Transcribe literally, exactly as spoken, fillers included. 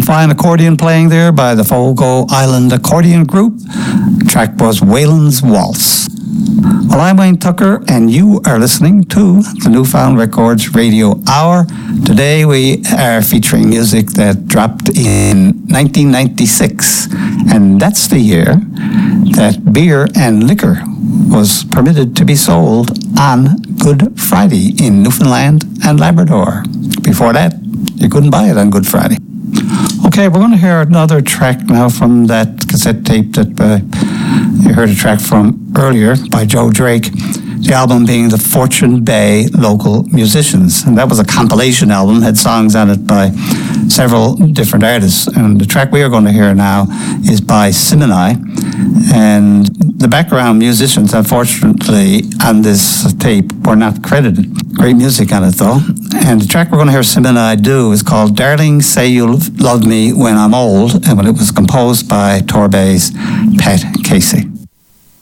fine accordion playing there by the Fogo Island Accordion Group. The track was Whalen's Waltz. Well, I'm Wayne Tucker, and you are listening to the Newfound Records Radio Hour. Today we are featuring music that dropped in nineteen ninety-six, and that's the year that beer and liquor was permitted to be sold on Good Friday in Newfoundland and Labrador. Before that, you couldn't buy it on Good Friday. Okay, we're going to hear another track now from that cassette tape that uh, you heard a track from earlier by Joe Drake. The album being the Fortune Bay Local Musicians. And that was a compilation album, had songs on it by several different artists. And the track we are going to hear now is by Simini. And the background musicians, unfortunately, on this tape were not credited. Great music on it, though. And the track we're going to hear Simini do is called Darling Say You'll Love Me When I'm Old, and when it was composed by Torbay's Pat Casey.